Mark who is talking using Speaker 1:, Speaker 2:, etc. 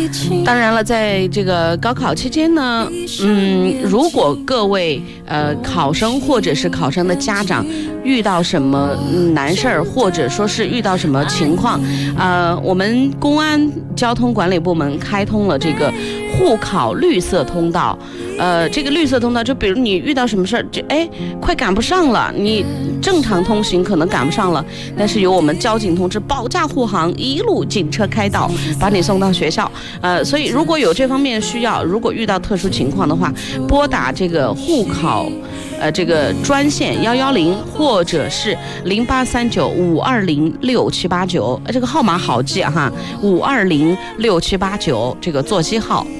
Speaker 1: 当然了，在这个高考期间呢，如果各位考生或者是考生的家长遇到什么难事儿，或者说是遇到什么情况，我们公安交通管理部门开通了这个护考绿色通道。这个绿色通道，就比如你遇到什么事儿，快赶不上了，你正常通行可能赶不上了，但是由我们交警同志保驾护航，一路警车开道，把你送到学校。所以如果有这方面的需要，如果遇到特殊情况的话，拨打这个护考这个专线110，或者是0839520679，这个号码好记哈，5206789，这个座机号。